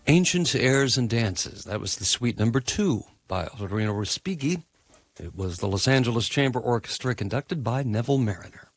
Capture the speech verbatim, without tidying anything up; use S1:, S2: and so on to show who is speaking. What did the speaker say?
S1: Ancient Airs and Dances. That was the suite number two by Ottorino Respighi. It was the Los Angeles Chamber Orchestra conducted by Neville Mariner.